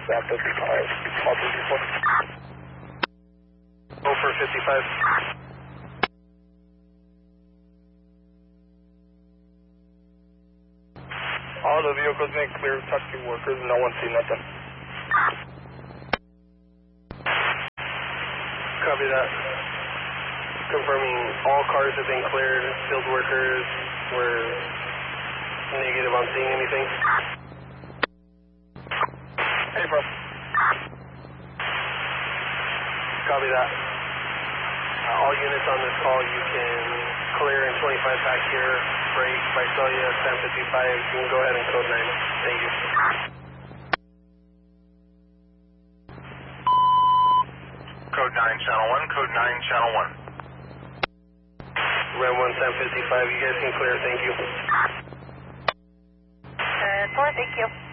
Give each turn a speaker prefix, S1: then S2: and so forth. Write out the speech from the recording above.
S1: Sam 55, call 324. Go for 55. All the vehicles make clear, touch to workers, no one see nothing. Copy that. Confirming all cars have been cleared, field workers were negative on seeing anything. Hey, bro. Copy that. All units on this call, you can clear in 25 back here, break, Visalia, Sam 55. You can go ahead and code 9. Thank you.
S2: Code 9, Channel 1, Code 9, Channel 1.
S1: Ram 1, Sam 55, you guys can clear, thank you.
S3: 4, thank you.